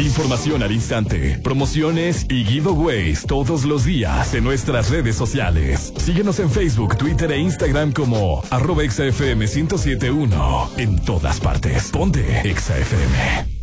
Información al instante, promociones y giveaways todos los días en nuestras redes sociales. Síguenos en Facebook, Twitter e Instagram como @ExaFM 1071. En todas partes. Ponte Exa FM.